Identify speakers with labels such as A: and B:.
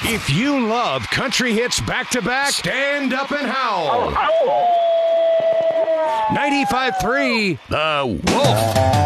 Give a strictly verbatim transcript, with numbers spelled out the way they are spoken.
A: If you love country hits back-to-back, stand up and howl. ninety-five point three The Wolf.